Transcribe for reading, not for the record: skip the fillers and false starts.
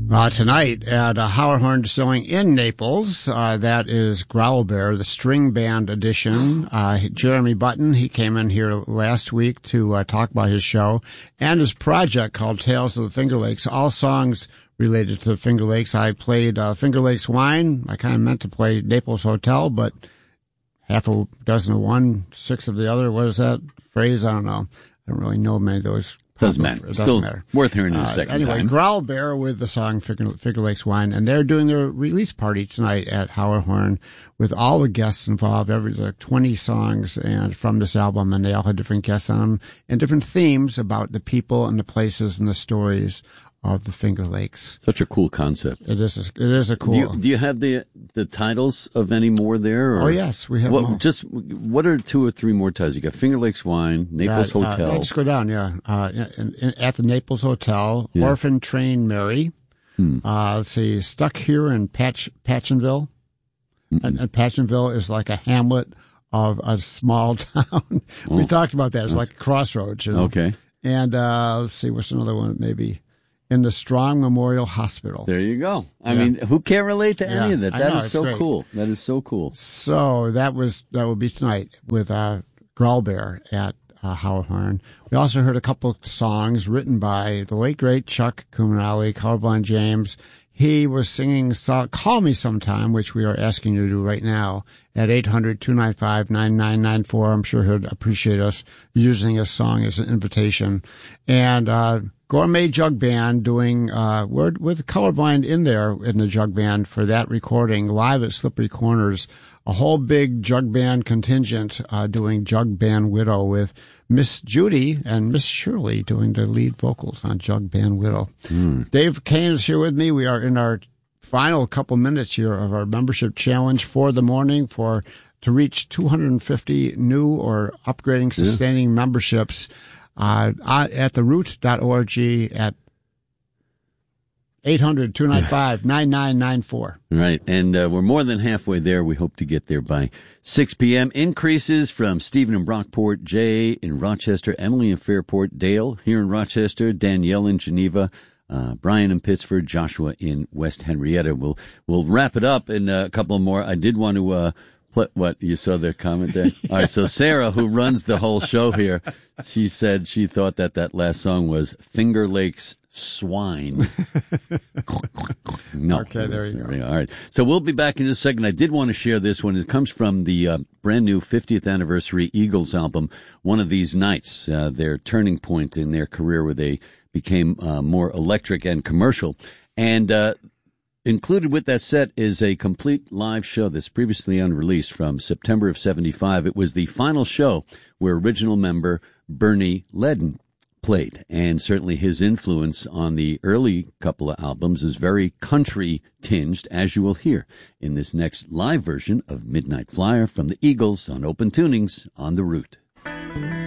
Tonight at Howard Distilling in Naples, that is Growlbear, the string band edition. Jeremy Button, he came in here last week to talk about his show and his project called Tales of the Finger Lakes, all songs related to the Finger Lakes. I played Finger Lakes Wine. I kind of meant to play Naples Hotel, but half a dozen of one, six of the other. What is that phrase? I don't know. I don't really know many of those. Doesn't matter. Still worth hearing in a second time. Anyway, Growlbear with the song Finger Lakes Wine, and they're doing their release party tonight at Howard Horn with all the guests involved, like 20 songs and from this album, and they all had different guests on them and different themes about the people and the places and the stories of the Finger Lakes. Such a cool concept. It is a cool. Do you have the titles of any more there? Or? Oh yes, we have. What are two or three more titles? You got Finger Lakes Wine, Naples Hotel. Let's go down. Yeah, at the Naples Hotel, yeah. Orphan Train Mary. Let's see, Stuck Here in Patchenville, and Patchenville is like a hamlet of a small town. We talked about that. It's like a crossroads. You know? Okay. And let's see, what's another one? Maybe. In the Strong Memorial Hospital. There you go. I mean, who can't relate to any of that? That is so great. Cool. That is so cool. So that will be tonight with Growlbear at Howard Horn. We also heard a couple of songs written by the late great Chuck Kuminali, Colorblind James. He was singing Call Me Sometime, which we are asking you to do right now at 800-295-9994. I'm sure he'd appreciate us using his song as an invitation. And Gourmet Jug Band doing with Colorblind in there in the jug band for that recording live at Slippery Corners. A whole big jug band contingent doing Jug Band Widow with Miss Judy and Miss Shirley doing the lead vocals on Jug Band Widow. Dave Kane is here with me. We are in our final couple minutes here of our membership challenge for the morning to reach 250 new or upgrading, sustaining memberships at theroot.org at 800-295-9994. Right, and we're more than halfway there. We hope to get there by 6 p.m. Increases from Stephen in Brockport, Jay in Rochester, Emily in Fairport, Dale here in Rochester, Danielle in Geneva, Brian in Pittsford, Joshua in West Henrietta. We'll wrap it up in a couple more. I did want to what, you saw the comment there? All right, so Sarah, who runs the whole show here, she said she thought that last song was Finger Lakes Swine. No. Okay, there you go. All right. So we'll be back in just a second. I did want to share this one. It comes from the brand new 50th anniversary Eagles album, One of These Nights, their turning point in their career where they became more electric and commercial. And included with that set is a complete live show that's previously unreleased from September of 75. It was the final show where original member Bernie Leadon played, and certainly his influence on the early couple of albums is very country tinged, as you will hear in this next live version of Midnight Flyer from the Eagles on Open Tunings on The Root.